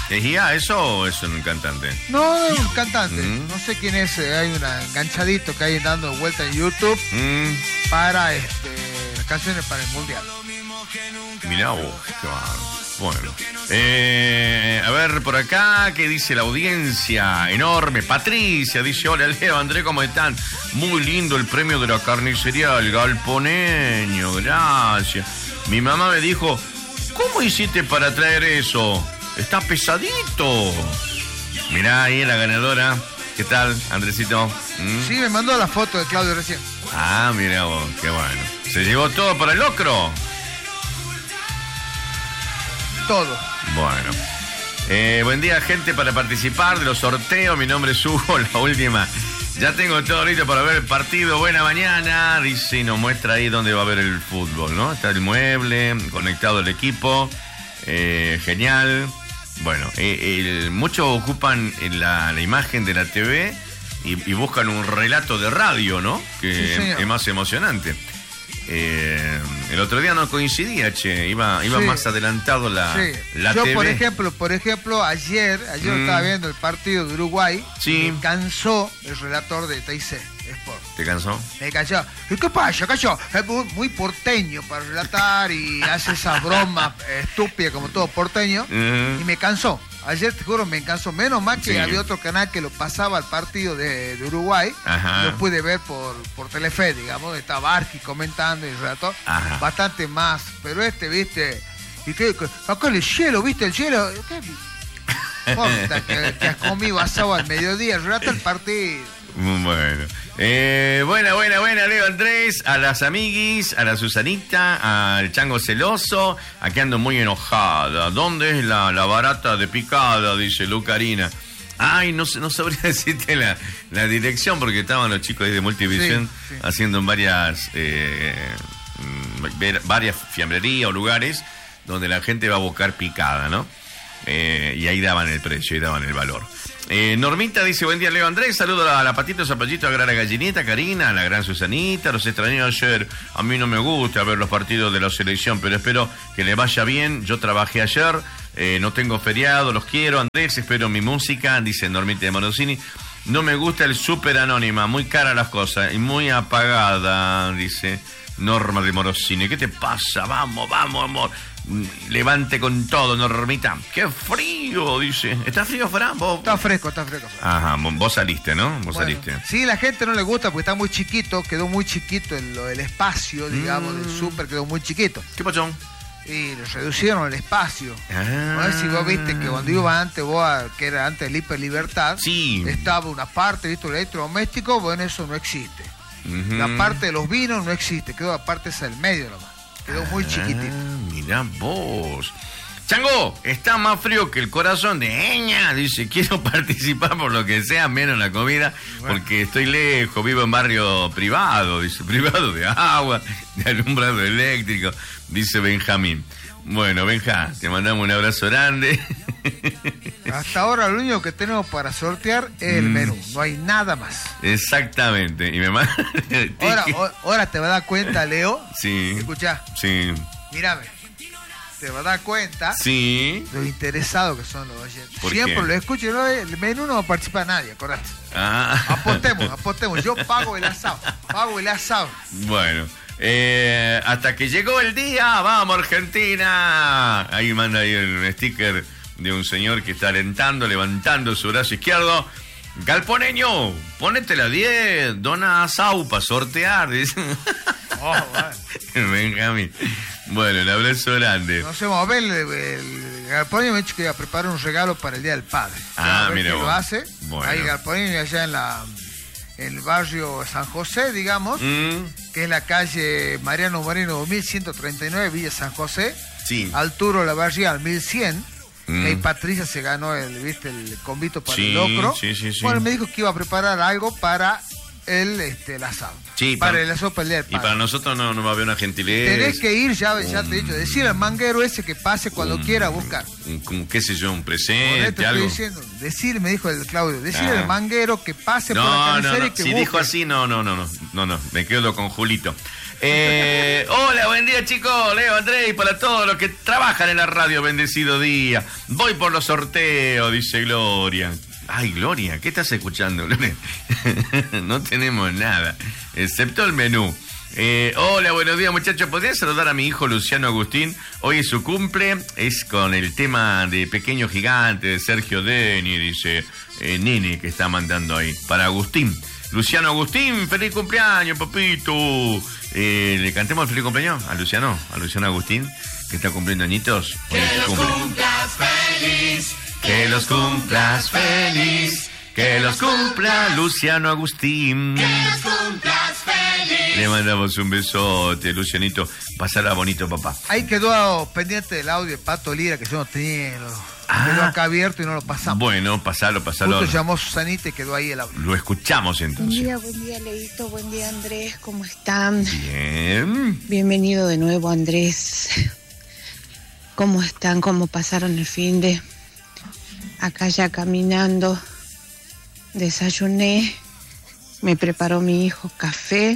¿Es IA eso o es un cantante? No, es un cantante. No sé quién es. Hay un enganchadito que hay dando vuelta en YouTube para las canciones para el Mundial. Mirá vos, qué bárbaro. Bueno. A ver, por acá, ¿qué dice la audiencia? Enorme. Patricia dice, hola Leo, André, ¿cómo están? Muy lindo el premio de la carnicería del Galponeño, gracias. Mi mamá me dijo, ¿cómo hiciste para traer eso? Está pesadito. Mirá ahí la ganadora. ¿Qué tal, Andresito? Sí, me mandó la foto de Claudio recién. Ah, mirá vos, qué bueno. ¿Se llevó todo para el locro? Todo. Bueno. Buen día, gente, para participar de los sorteos. Mi nombre es Hugo, la última. Ya tengo todo listo para ver el partido. Buena mañana. Dice y nos muestra ahí dónde va a ver el fútbol, ¿no? Está el mueble, conectado el equipo. Genial. Bueno, muchos ocupan la imagen de la TV y buscan un relato de radio, ¿no? Que sí, es más emocionante. El otro día no coincidía, iba sí. más adelantado la Yo, TV. por ejemplo, ayer estaba viendo el partido de Uruguay. Sí. Me cansó el relator de TIC Sport. ¿Te cansó? Me cansó. ¿Y qué pasa? Es muy porteño para relatar y hace esas bromas estúpidas como todo porteño. Y me cansó. Ayer, te juro, me cansó. Menos mal que había otro canal que lo pasaba al partido de Uruguay. Ajá. Lo pude ver por Telefe, digamos. Estaba Arqui comentando y el relator. Ajá. Bastante más. Pero ¿viste? Y que acá el cielo, ¿viste el cielo? ¿Qué importa que has comido asado al mediodía? Relata el partido. Bueno. Buena, Leo Andrés, a las amiguis, a la Susanita, al Chango Celoso. Aquí ando muy enojada. ¿Dónde es la barata de picada? Dice Lucarina. Ay, no sabría decirte la dirección porque estaban los chicos ahí de Multivisión haciendo en varias fiambrerías o lugares donde la gente va a buscar picada, ¿no? Y ahí daban el precio, ahí daban el valor. Normita dice, buen día Leo Andrés, saludo a la Patito Zapallito, a Gran Gallinita, Karina, a la Gran Susanita, los extrañé ayer, a mí no me gusta ver los partidos de la selección, pero espero que le vaya bien, yo trabajé ayer, no tengo feriado, los quiero Andrés, espero mi música, dice Normita de Morosini, no me gusta el súper anónima, muy cara las cosas y muy apagada, dice Norma de Morosini, ¿qué te pasa? Vamos, amor. Levante con todo, Normita. ¡Qué frío! Dice. ¿Está frío, Fran? Está fresco. Ajá, vos saliste, ¿no? Saliste. Sí, la gente no le gusta porque está muy chiquito, quedó muy chiquito el espacio, digamos, del súper quedó muy chiquito. ¿Qué pasó? Y reducieron el espacio. A ver si vos viste que cuando iba antes, que era antes el Hiper Libertad, estaba una parte, ¿viste? El electrodoméstico, bueno, eso no existe. La parte de los vinos no existe, quedó la parte esa del medio nomás. Quedó muy chiquitito. Mirá vos. Chango, está más frío que el corazón de Eña. Dice, quiero participar por lo que sea, menos la comida, porque estoy lejos, vivo en barrio privado. Dice, privado de agua, de alumbrado eléctrico. Dice Benjamín. Bueno, Benja, te mandamos un abrazo grande. Hasta ahora lo único que tenemos para sortear es el menú, no hay nada más. Exactamente. Y me manda... ahora te vas a dar cuenta, Leo. Sí. Escuchá. Sí. Mírame. Te vas a dar cuenta. Sí. Lo interesados que son los oyentes. Siempre lo escucho, ¿no? El menú no participa nadie, acordate. Apostemos. Yo pago el asado. Bueno. Hasta que llegó el día, vamos Argentina. Ahí manda ahí un sticker de un señor que está alentando, levantando su brazo izquierdo. Galponeño, ponete la 10, dona asau para sortear. Dice. Benjamín. Bueno, un abrazo grande. No sé, vamos a ver, el Galponeño me ha dicho que iba a preparar un regalo para el Día del Padre. Mira vos. Lo hace. Bueno. Ahí Galponeño allá en el barrio San José, digamos, que es la calle Mariano Moreno 2139, Villa San José. Sí. Arturo Lavarrial 1100. Que ahí Patricia se ganó el convito para el locro. Sí. Bueno, me dijo que iba a preparar algo para el asado. Sí, para el asado para el Día del Padre. Y para nosotros no va a haber una gentileza. Tenés que ir, ya te he dicho, decir al manguero ese que pase cuando quiera a buscar. Qué sé yo, un presente, algo. Estoy diciendo, me dijo el Claudio, decirle al manguero que pase por la carnicería y que si busque. dijo así, no, me quedo con Julito. Hola, buen día, chicos. Leo, Andrés, y para todos los que trabajan en la radio, bendecido día. Voy por los sorteos, dice Gloria. Ay, Gloria, ¿qué estás escuchando, Gloria? No tenemos nada, excepto el menú. Hola, buenos días, muchachos. ¿Podrían saludar a mi hijo Luciano Agustín? Hoy es su cumple, es con el tema de Pequeño Gigante de Sergio Deni, dice Nene, que está mandando ahí. Para Agustín. Luciano Agustín, feliz cumpleaños, papito. ¿Le cantemos el feliz cumpleaños a Luciano Agustín, que está cumpliendo añitos? Que los cumplas feliz. Que los cumplas feliz. Que los cumpla Luciano Agustín. Que los cumplas feliz. Le mandamos un besote, Lucianito. Pasará bonito, papá. Ahí quedó pendiente del audio de Pato Lira, que yo no tenía. Quedó acá abierto y no lo pasamos. Bueno, pasalo. Justo llamó Susanita y quedó ahí el audio. Lo escuchamos entonces. Buen día, Leito. Buen día, Andrés. ¿Cómo están? Bien. Bienvenido de nuevo, Andrés. ¿Cómo están? ¿Cómo pasaron el fin de...? Acá ya caminando. Desayuné. Me preparó mi hijo café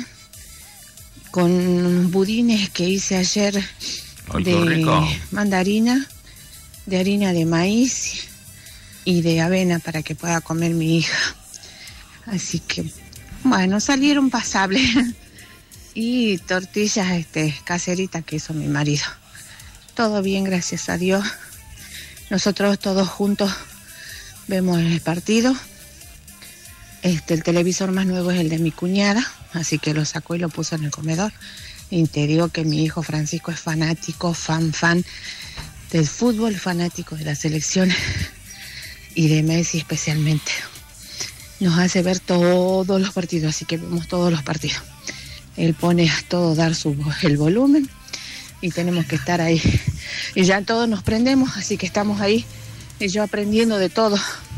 con budines que hice ayer de mandarina, de harina de maíz y de avena para que pueda comer mi hija. Así que, bueno, salieron pasables. Y tortillas caseritas que hizo mi marido. Todo bien, gracias a Dios. Nosotros todos juntos vemos el partido. El televisor más nuevo es el de mi cuñada, así que lo sacó y lo puso en el comedor. Y te digo que mi hijo Francisco es fanático, fan del fútbol, fanático de la selección y de Messi especialmente. Nos hace ver todos los partidos, así que vemos todos los partidos. Él pone a todo dar el volumen y tenemos que estar ahí. Y ya todos nos prendemos, así que estamos ahí y yo aprendiendo de todo.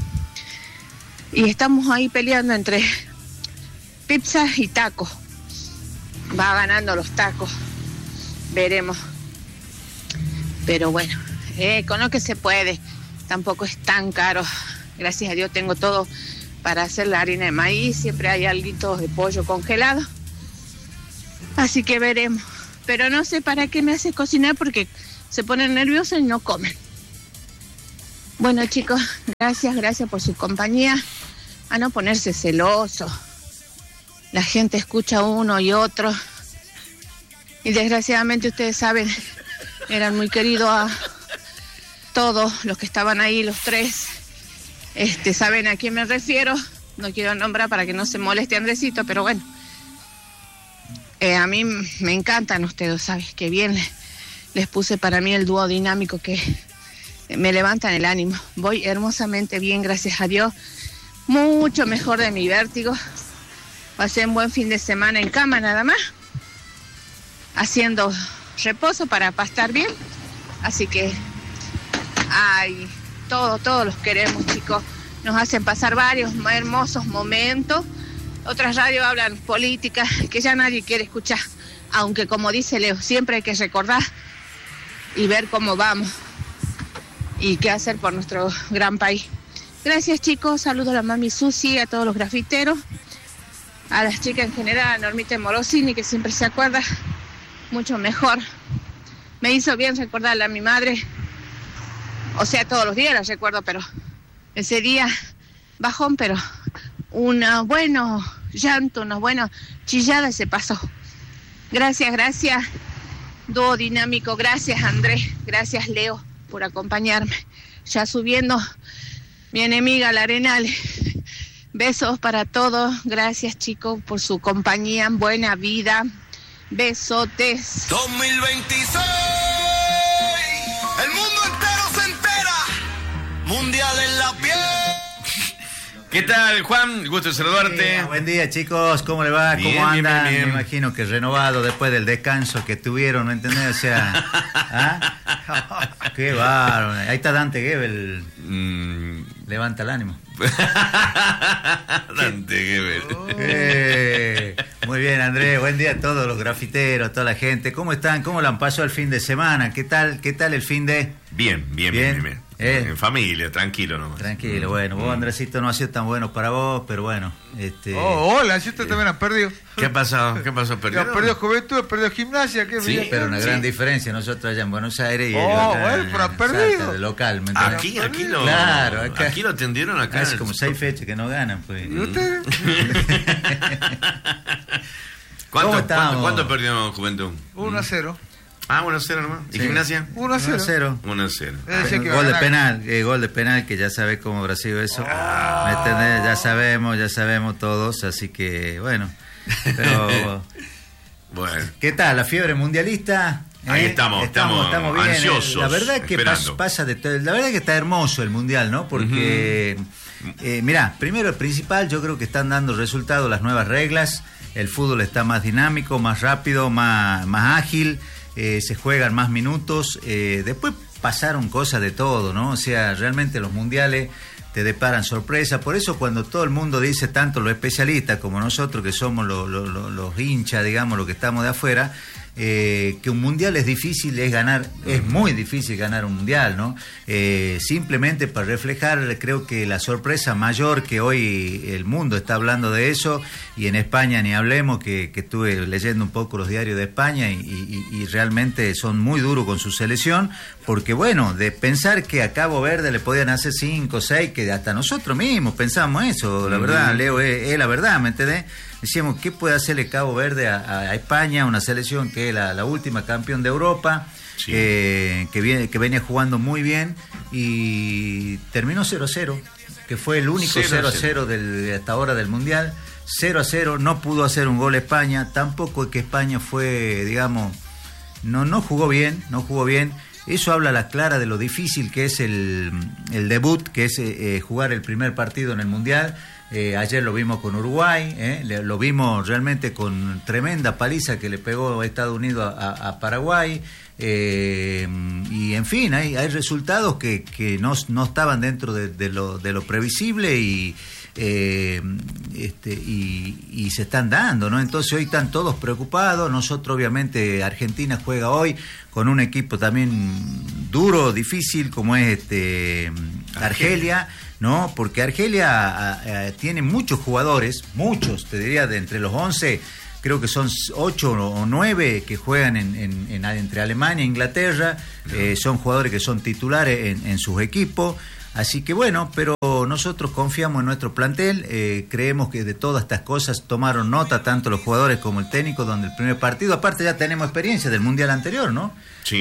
Y estamos ahí peleando entre pizza y tacos. Va ganando los tacos. Veremos. Pero bueno, con lo que se puede. Tampoco es tan caro. Gracias a Dios tengo todo para hacer la harina de maíz. Siempre hay alguito de pollo congelado. Así que veremos. Pero no sé para qué me hace cocinar porque se ponen nerviosos y no comen. Bueno, chicos, gracias por su compañía. A no ponerse celoso. La gente escucha uno y otro. Y desgraciadamente ustedes saben, eran muy queridos a todos los que estaban ahí, los tres. Saben a quién me refiero. No quiero nombrar para que no se moleste Andresito, pero bueno. A mí me encantan ustedes, ¿sabes? Qué bien les puse para mí el dúo dinámico que me levantan el ánimo. Voy hermosamente bien, gracias a Dios. Mucho mejor de mi vértigo. Pasé un buen fin de semana en cama nada más, haciendo reposo para estar bien. Así que, todos los queremos, chicos. Nos hacen pasar varios hermosos momentos. Otras radios hablan política que ya nadie quiere escuchar. Aunque, como dice Leo, siempre hay que recordar y ver cómo vamos y qué hacer por nuestro gran país. Gracias, chicos. Saludos a la mami Susi, a todos los grafiteros, a las chicas en general, a Normita Morosini, que siempre se acuerda mucho mejor. Me hizo bien recordarle a mi madre. O sea, todos los días la recuerdo, pero ese día bajón, pero unos buenos llantos, unos buenos chilladas se pasó. Gracias. Dúo dinámico. Gracias, Andrés. Gracias, Leo, por acompañarme. Ya subiendo mi enemiga, la Arenal. Besos para todos. Gracias, chicos, por su compañía. Buena vida. Besotes. 2026. El mundo entero se entera. Mundial en la piel. ¿Qué tal, Juan? Gusto de saludarte. Buen día, chicos. ¿Cómo le va? Bien, ¿Cómo andan? bien. Me imagino que renovado después del descanso que tuvieron, ¿me entendés? O sea, ¿ah? Qué bárbaro. Ahí está Dante Gebel. Levanta el ánimo. Dante Gebel. Muy bien, Andrés, buen día a todos los grafiteros, a toda la gente. ¿Cómo están? ¿Cómo la han pasado el fin de semana? ¿Qué tal el fin de...? Bien. En familia, tranquilo nomás. Tranquilo, bueno. Vos, Andresito, no ha sido tan bueno para vos, pero bueno. Hola, si usted también ha perdido. ¿Qué ha pasado? ¿Perdió? Ha perdido Juventud, ha perdido Gimnasia. Sí, pero una gran diferencia. Nosotros allá en Buenos Aires y ellos bueno, pero ha perdido. De local, ¿me aquí lo... Claro, aquí lo atendieron acá. Hace como 6 fechas que no ganan, pues. ¿Y ustedes? ¿Cuánto perdió Juventud? 1-0. 1-0 nomás. ¿Y Gimnasia? 1-0. 1-0. Gol de penal, que ya sabés cómo habrá sido eso. ¿Me entendés? Ya sabemos todos, así que bueno. Pero bueno. ¿Qué tal? La fiebre mundialista. Ahí estamos bien, ansiosos. La verdad que pasa de todo. La verdad que está hermoso el mundial, ¿no? Porque mirá, primero el principal, yo creo que están dando resultados las nuevas reglas. El fútbol está más dinámico, más rápido, más ágil. Se juegan más minutos, después pasaron cosas de todo, ¿no? O sea, realmente los mundiales te deparan sorpresa, por eso cuando todo el mundo dice, tanto los especialistas como nosotros que somos los hinchas, digamos, los que estamos de afuera, que un mundial es difícil, es muy difícil ganar un mundial, ¿no? Simplemente para reflejar, creo que la sorpresa mayor que hoy el mundo está hablando de eso, y en España ni hablemos, que estuve leyendo un poco los diarios de España y realmente son muy duros con su selección, porque bueno, de pensar que a Cabo Verde le podían hacer 5 o 6, que hasta nosotros mismos pensamos eso, la verdad, Leo, es la verdad, ¿me entendés? Decíamos, ¿qué puede hacerle Cabo Verde a España, una selección que es la última campeón de Europa, sí, que venía jugando muy bien, y terminó 0-0, que fue el único 0-0 hasta ahora del Mundial, 0-0, no pudo hacer un gol España, tampoco es que España fue, digamos, no jugó bien, eso habla a la clara de lo difícil que es el debut, que es jugar el primer partido en el Mundial. Ayer lo vimos con Uruguay, lo vimos realmente con tremenda paliza que le pegó Estados Unidos a Paraguay, y en fin, hay resultados que no estaban dentro de lo previsible y se están dando, ¿no? Entonces hoy están todos preocupados. Nosotros, obviamente, Argentina juega hoy con un equipo también duro, difícil, como es Argelia, ¿no? Porque Argelia tiene muchos jugadores, te diría, de entre los 11, creo que son 8 o 9 que juegan entre Alemania e Inglaterra, son jugadores que son titulares en sus equipos. Así que bueno, pero nosotros confiamos en nuestro plantel, creemos que de todas estas cosas tomaron nota tanto los jugadores como el técnico, donde el primer partido, aparte ya tenemos experiencia del Mundial anterior, ¿no? Sí.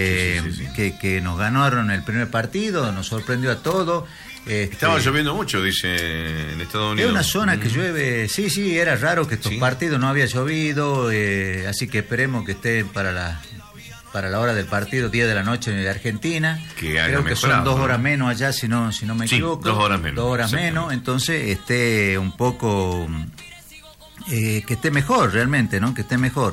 Que nos ganaron el primer partido, nos sorprendió a todos. Estaba lloviendo mucho, dice, en Estados Unidos. Es una zona que llueve, sí, era raro que estos partidos no había llovido, así que esperemos que estén para la hora del partido, 10 de la noche de Argentina. Creo que son 2 horas menos allá, si no me equivoco. 2 horas menos. 2 horas menos, entonces esté un poco... que esté mejor, realmente, ¿no? Que esté mejor.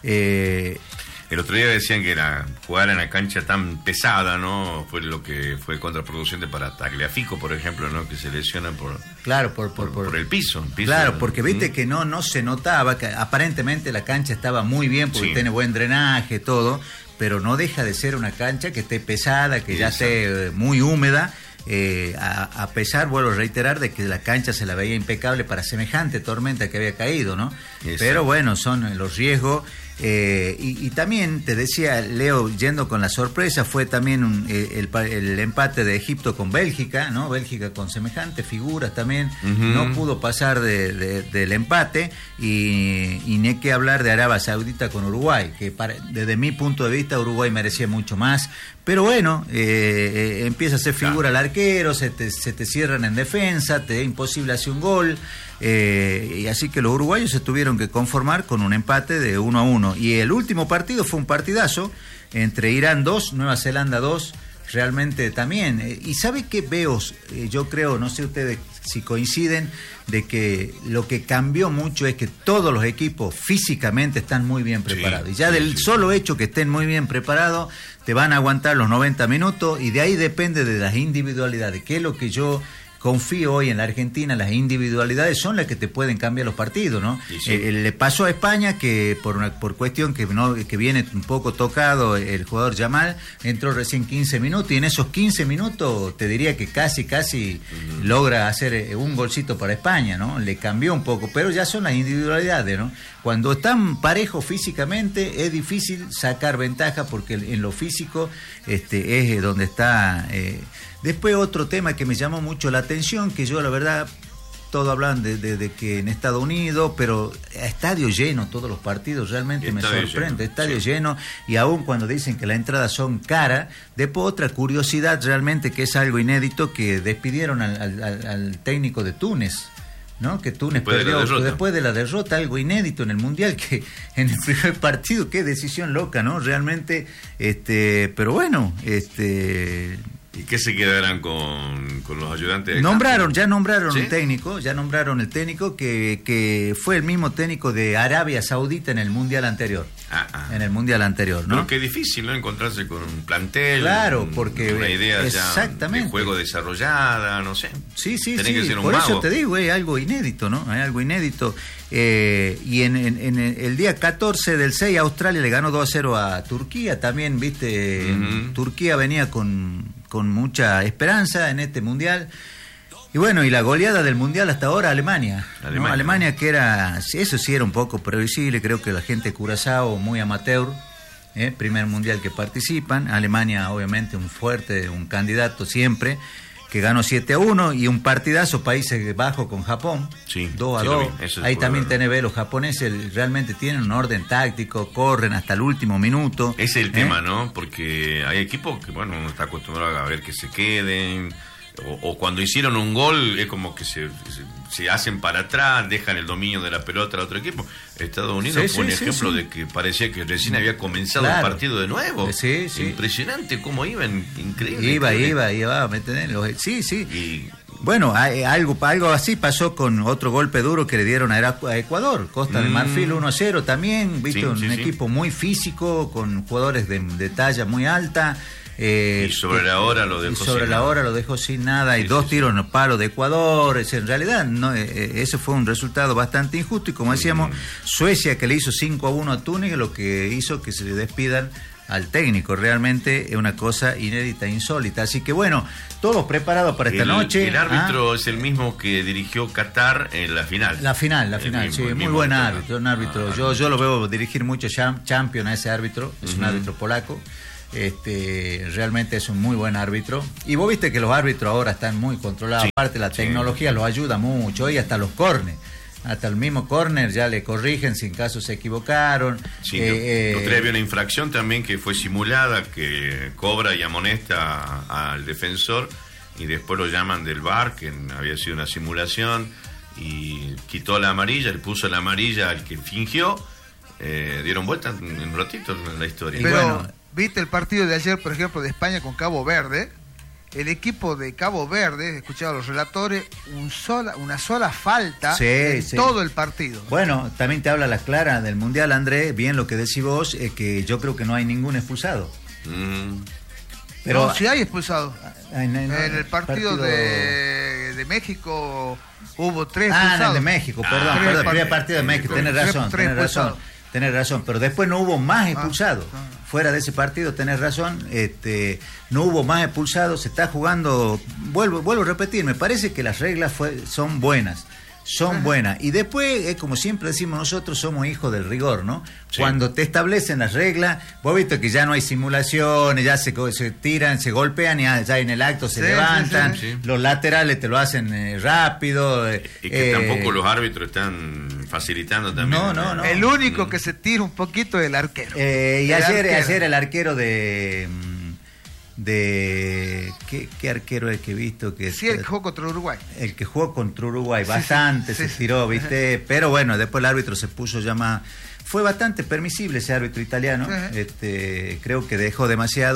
El otro día decían que jugar en la cancha tan pesada, ¿no? Fue lo que fue contraproducente para Tagliafico, por ejemplo, ¿no? Que se lesionan por el piso. Claro, porque viste que no se notaba, que aparentemente la cancha estaba muy bien porque tiene buen drenaje, todo, pero no deja de ser una cancha que esté pesada, que ya esté muy húmeda. A pesar, vuelvo a reiterar, de que la cancha se la veía impecable para semejante tormenta que había caído, ¿no? Exacto. Pero bueno, son los riesgos. Y también te decía, Leo, yendo con la sorpresa, fue también el empate de Egipto con Bélgica, ¿no? Bélgica con semejante figuras también, no pudo pasar del empate, y ni que hablar de Arabia Saudita con Uruguay, que desde mi punto de vista Uruguay merecía mucho más, pero bueno, empieza a hacer figura el arquero, se te cierran en defensa, te es imposible hacer un gol. Y así que los uruguayos se tuvieron que conformar con un empate de 1-1. Y el último partido fue un partidazo entre Irán 2, Nueva Zelanda 2, realmente también. Y ¿sabe qué veo? Yo creo, no sé ustedes si coinciden, de que lo que cambió mucho es que todos los equipos físicamente están muy bien preparados. Y ya del solo hecho que estén muy bien preparados, te van a aguantar los 90 minutos, y de ahí depende de las individualidades, que es lo que yo confío hoy en la Argentina, las individualidades son las que te pueden cambiar los partidos, ¿no? Sí. Le pasó a España que por cuestión que viene un poco tocado el jugador Yamal, entró recién 15 minutos y en esos 15 minutos te diría que casi logra hacer un golcito para España, ¿no? Le cambió un poco, pero ya son las individualidades, ¿no? Cuando están parejos físicamente es difícil sacar ventaja porque en lo físico es donde está. Después otro tema que me llamó mucho la atención, que yo la verdad, todos hablan de que en Estados Unidos, pero a estadio lleno todos los partidos, realmente me sorprende, estadio lleno, y aún cuando dicen que las entradas son caras. Después otra curiosidad realmente que es algo inédito, que despidieron al técnico de Túnez, ¿no? Que Túnez perdió después de la derrota, algo inédito en el Mundial, que en el primer partido, qué decisión loca, ¿no? Realmente, pero bueno, ¿Y qué se quedarán con los ayudantes? Ya nombraron ¿sí? el técnico que fue el mismo técnico de Arabia Saudita en el Mundial anterior. En el Mundial anterior, ¿no? Pero qué difícil, ¿no? Encontrarse con un plantel. Claro, porque una idea ya de juego desarrollada, no sé. Sí. Que ser un por mago. eso te digo, es algo inédito, ¿no? Es algo inédito. Y en el día 14 del 6 Australia le ganó 2-0 a Turquía. También, viste, Turquía venía con mucha esperanza en este Mundial. Y bueno, y la goleada del Mundial hasta ahora, Alemania. Alemania que eso sí era un poco previsible, creo que la gente de Curazao, muy amateur, primer Mundial que participan. Alemania obviamente un candidato siempre, que ganó 7-1, y un partidazo Países Bajos con Japón, 2-2. Ahí también tenés, los japoneses realmente tienen un orden táctico, corren hasta el último minuto. Ese es el tema, ¿no? Porque hay equipos que, bueno, uno está acostumbrado a ver que se queden, o cuando hicieron un gol es como que se hacen para atrás, dejan el dominio de la pelota al otro equipo. Estados Unidos fue un ejemplo de que parecía que recién había comenzado el partido de nuevo. Impresionante cómo iban, increíble. Iba, ¿me entendés? Bueno, algo así pasó con otro golpe duro que le dieron a Ecuador, Costa de Marfil 1-0 también, ¿viste? Un equipo muy físico, con jugadores de talla muy alta. Y sobre la hora lo dejó sin nada, y 2 tiros en el palo de Ecuador. En realidad ese fue un resultado bastante injusto, y como decíamos, Suecia, que le hizo 5-1 a Túnez, lo que hizo que se le despidan al técnico. Realmente es una cosa inédita, insólita. Así que bueno, todos preparados para esta noche. El árbitro es el mismo que dirigió Qatar en la final. La final, muy buen árbitro. Un árbitro. Yo lo veo dirigir mucho Champions a ese árbitro. Es un árbitro polaco. Realmente es un muy buen árbitro, y vos viste que los árbitros ahora están muy controlados. Aparte la tecnología los ayuda mucho, y hasta los córner, hasta el mismo córner ya le corrigen si en caso se equivocaron. Otra había una infracción también que fue simulada, que cobra y amonesta al defensor, y después lo llaman del VAR, que había sido una simulación, y quitó la amarilla, le puso la amarilla al que fingió. Dieron vuelta en un ratito en la historia. Pero bueno, ¿viste el partido de ayer, por ejemplo, de España con Cabo Verde? El equipo de Cabo Verde, he escuchado a los relatores, una sola falta en todo el partido. Bueno, también te habla la clara del Mundial, Andrés, bien lo que decís vos, que yo creo que no hay ningún expulsado. Pero no, sí hay expulsado. En el partido de México hubo 3 expulsados. En el de México, perdón, el primer partido de México, tenés razón, pero después no hubo más expulsados. Fuera de ese partido, tenés razón, no hubo más expulsados, se está jugando, vuelvo a repetir, me parece que las reglas son buenas. Y después, como siempre decimos nosotros, somos hijos del rigor, ¿no? Sí. Cuando te establecen las reglas, vos viste que ya no hay simulaciones, ya se tiran, se golpean, y ya en el acto se levantan, los laterales te lo hacen rápido. Y que tampoco los árbitros están facilitando también. No. El único que se tira un poquito es el arquero. Ayer el arquero de ¿qué arquero es que he visto que el que jugó contra Uruguay, bastante se tiró, viste, pero bueno, después el árbitro se puso ya más, fue bastante permisible ese árbitro italiano, creo que dejó demasiado,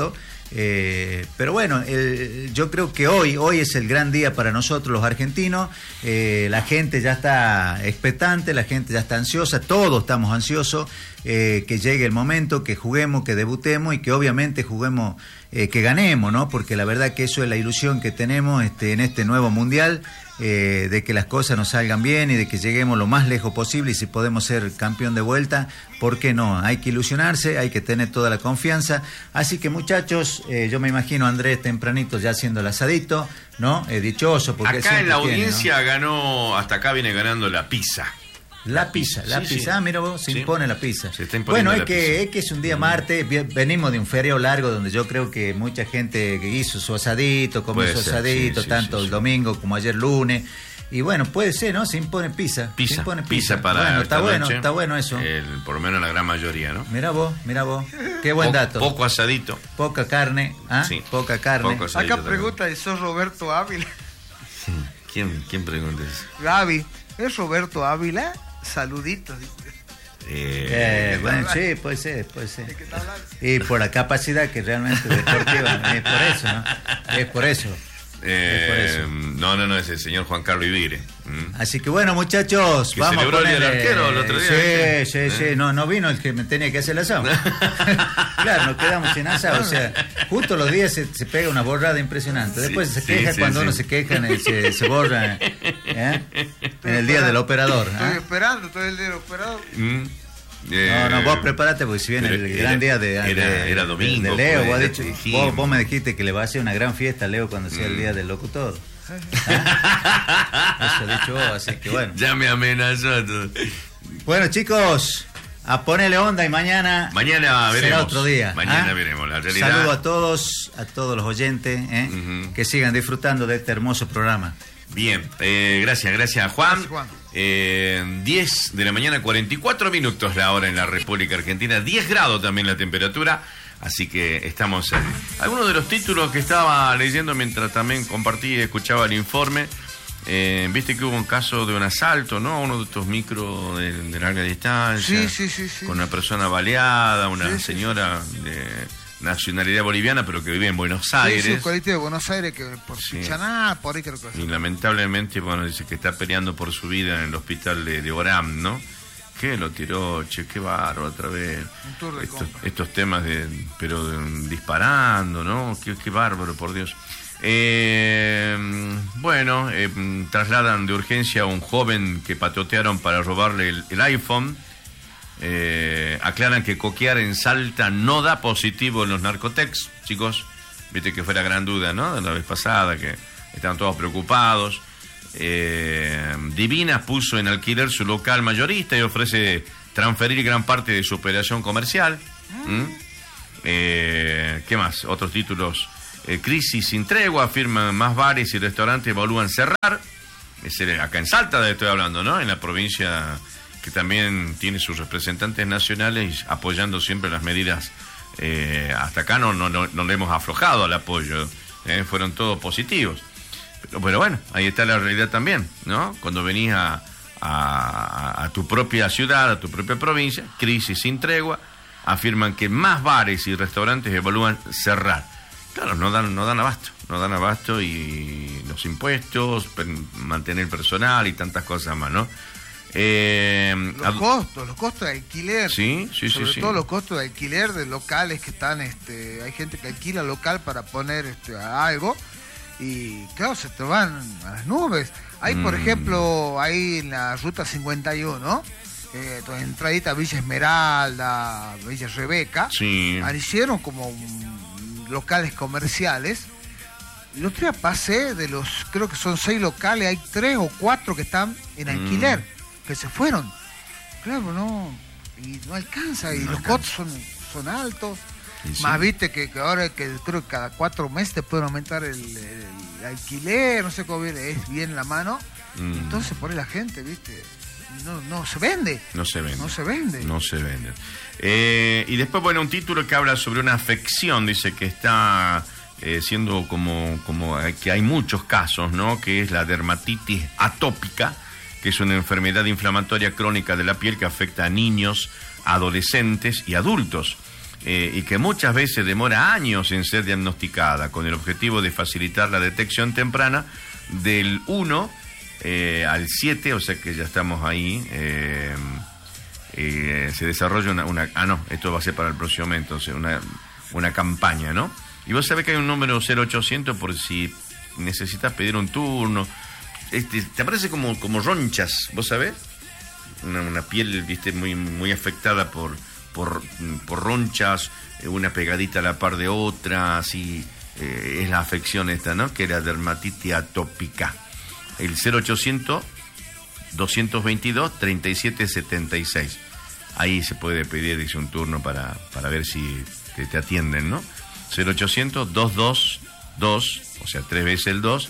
Pero bueno, yo creo que hoy es el gran día para nosotros los argentinos. La gente ya está expectante, la gente ya está ansiosa, todos estamos ansiosos, que llegue el momento, que juguemos, que debutemos y que obviamente juguemos, que ganemos, ¿no? Porque la verdad que eso es la ilusión que tenemos en este nuevo mundial, de que las cosas nos salgan bien y de que lleguemos lo más lejos posible, y si podemos ser campeón de vuelta, ¿por qué no? Hay que ilusionarse, hay que tener toda la confianza. Así que muchachos, yo me imagino a Andrés tempranito ya haciendo el asadito, ¿no? Dichoso. Porque acá en la audiencia, ¿no? Ganó, hasta acá viene ganando la pizza. La pizza. Sí. Ah, mira vos, se impone la pizza. Se está imponiendo bueno, es que es un día martes, venimos de un feriado largo donde yo creo que mucha gente que hizo su asadito, comió su asadito, tanto el domingo como ayer lunes. Y bueno, puede ser, ¿no? Se impone pizza. Pizza para bueno, esta noche. Está bueno eso. Por lo menos la gran mayoría, ¿no? Mira vos. Qué buen dato. Poco asadito. Poca carne, ¿ah? Sí. Poca carne. Acá pregunta, ¿sos Roberto Ávila? ¿Quién pregunta eso? Gaby, ¿es Roberto Ávila? Saluditos. Bueno, sí, puede ser. Y por la capacidad que realmente deportiva, es por eso, ¿no? Es por eso. No, es el señor Juan Carlos Ibire. Así que bueno, muchachos, que vamos celebró a ponerle... el arquero el otro día. Sí, no vino el que me tenía que hacer el asado. Claro, nos quedamos sin asado, o sea, justo los días se pega una borrada impresionante. Después se queja cuando uno se queja, se borra en el día del operador. Estoy esperando todo el día del operador. No, vos prepárate porque si viene el gran día era domingo. De Leo, vos me dijiste que le va a hacer una gran fiesta a Leo cuando sea el día del locutor. Eso he dicho vos, así que bueno. Ya me amenazó. Bueno, chicos, a ponerle onda y mañana veremos. Será otro día. Mañana veremos la realidad. Saludo a todos los oyentes, que sigan disfrutando de este hermoso programa. Bien, gracias Juan. Gracias, Juan. 10 de la mañana, 44 minutos la hora en la República Argentina, 10 grados también la temperatura, así que estamos ahí. Algunos de los títulos que estaba leyendo mientras también compartí y escuchaba el informe, viste que hubo un caso de un asalto, ¿no? Uno de estos micros de larga distancia, sí. con una persona baleada, una señora de nacionalidad boliviana, pero que vive en Buenos Aires. Sí, colectivo de Buenos Aires, que por Pichaná, por ahí creo que... Y lamentablemente, dice que está peleando por su vida en el hospital de Orán, ¿no? Que lo tiró, qué bárbaro otra vez. Un tour de estos temas disparando, ¿no? Qué bárbaro, por Dios. Trasladan de urgencia a un joven que patotearon para robarle el iPhone. Aclaran que coquear en Salta no da positivo en los narcotex, chicos. Viste que fue la gran duda, ¿no? De la vez pasada, que estaban todos preocupados. Divina puso en alquiler su local mayorista y ofrece transferir gran parte de su operación comercial. ¿Qué más? Otros títulos. Crisis sin tregua, afirman más bares y restaurantes evalúan cerrar. Acá en Salta estoy hablando, ¿no? En la provincia que también tiene sus representantes nacionales apoyando siempre las medidas. Hasta acá no le hemos aflojado al apoyo, fueron todos positivos. Pero bueno, ahí está la realidad también, ¿no? Cuando venís a tu propia ciudad, a tu propia provincia, crisis sin tregua, afirman que más bares y restaurantes evalúan cerrar. Claro, no dan abasto y los impuestos, mantener personal y tantas cosas más, ¿no? Los costos de alquiler, sobre todo los costos de alquiler de locales que están, hay gente que alquila local para poner algo y claro, se te van a las nubes. Hay por ejemplo, ahí en la ruta 51, entradita Villa Esmeralda, Villa Rebeca, hicieron como locales comerciales. El otro día pasé creo que son 6 locales, hay 3 o 4 que están en alquiler, que se fueron. Claro, no alcanza, y los costos son altos. Más viste que ahora que creo que cada 4 meses te pueden aumentar el alquiler, no sé cómo viene, es bien la mano. Entonces por ahí la gente, viste, no se vende. No se vende. Y después, un título que habla sobre una afección, dice que está siendo como que hay muchos casos, ¿no? Que es la dermatitis atópica, que es una enfermedad inflamatoria crónica de la piel que afecta a niños, adolescentes y adultos. y que muchas veces demora años en ser diagnosticada, con el objetivo de facilitar la detección temprana del 1 al 7, o sea que ya estamos ahí. Se desarrolla esto va a ser para el próximo mes, entonces una campaña, ¿no? Y vos sabés que hay un número 0800 por si necesitas pedir un turno. Te aparece como ronchas, ¿vos sabés? Una piel, viste, muy afectada por ronchas, una pegadita a la par de otra, así es la afección esta, ¿no? Que era dermatitis atópica. El 0800 222 3776. Ahí se puede pedir, dice, un turno para ver si te atienden, ¿no? 0800 222, o sea, 3 veces el 2,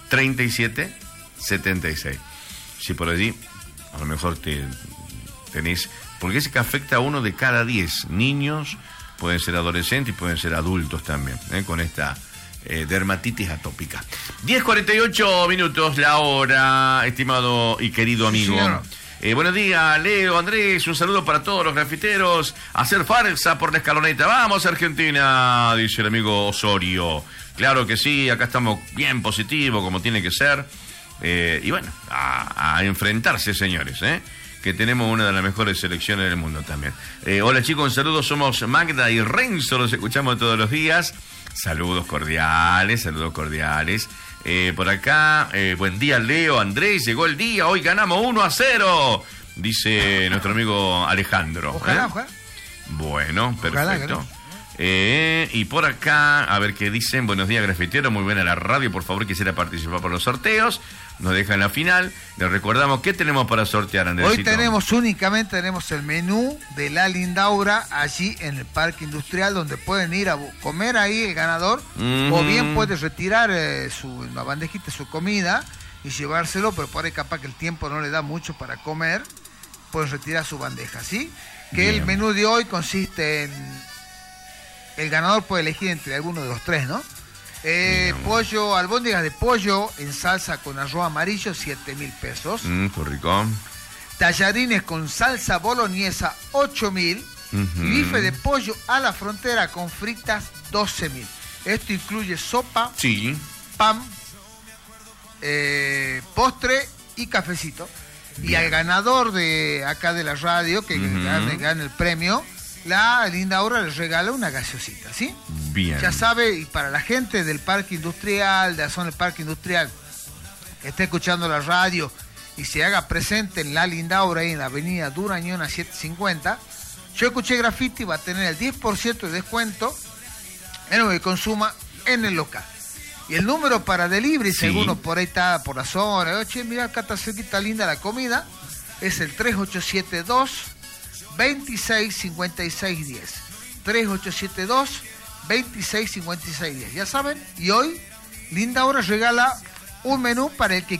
3776. Si por allí, a lo mejor tenés, porque es que afecta a 1 de cada 10 niños, pueden ser adolescentes y pueden ser adultos también, con esta dermatitis atópica. 10:48 minutos la hora, estimado y querido amigo. Sí, buenos días, Leo, Andrés, un saludo para todos los grafiteros. Hacer farsa por la escaloneta. Vamos, Argentina, dice el amigo Osorio. Claro que sí, acá estamos bien positivos, como tiene que ser. Y bueno, a enfrentarse, señores, que tenemos una de las mejores selecciones del mundo también. Hola chicos, un saludo, somos Magda y Renzo, los escuchamos todos los días. Saludos cordiales. Por acá, buen día Leo, Andrés, llegó el día, hoy ganamos 1-0, dice nuestro amigo Alejandro. Ojalá. Bueno, perfecto. Y por acá, a ver qué dicen. Buenos días, grafiteros, muy buena la radio, por favor quisiera participar por los sorteos. Nos dejan la final. Les recordamos qué tenemos para sortear, Andresito. Hoy únicamente tenemos el menú de La Lindaura allí en el Parque Industrial, donde pueden ir a comer ahí el ganador, o bien puede retirar la bandejita, su comida y llevárselo, pero por ahí capaz que el tiempo no le da mucho para comer, pueden retirar su bandeja, ¿sí? Que bien. El menú de hoy consiste en... El ganador puede elegir entre alguno de los tres, ¿no? Pollo, albóndigas de pollo en salsa con arroz amarillo, 7.000 pesos. Qué rico. Tallarines con salsa boloñesa, 8.000. Y bife de pollo a la frontera con fritas, 12.000. Esto incluye sopa, sí, pan, postre y cafecito. Bien. Y al ganador de acá de la radio, que gane el premio, La Lindaura les regala una gaseosita, ¿sí? Bien. Ya sabe, y para la gente del Parque Industrial, de la zona del Parque Industrial, que esté escuchando la radio y se haga presente en La Lindaura, ahí en la avenida Durañona 750, Yo Escuché Graffiti va a tener el 10% de descuento en lo que consuma en el local. Y el número para delivery, sí, según por ahí está por la zona, oye, mira, acá está cerquita linda la comida, es el 3872 265610. 3872 265610. Ya saben, y hoy Lindaura regala un menú para el que